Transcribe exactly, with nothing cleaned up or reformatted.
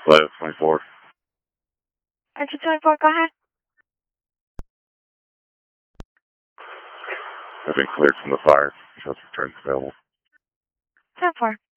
Flight twenty-four. Engine twenty-four, go ahead. I've been cleared from the fire. Just returns available. ten four.